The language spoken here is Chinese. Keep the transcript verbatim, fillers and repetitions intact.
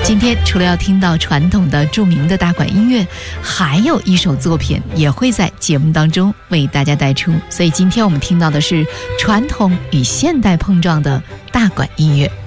今天除了要听到传统的著名的大管音乐，还有一首作品也会在节目当中为大家带出，所以今天我们听到的是传统与现代碰撞的大管音乐。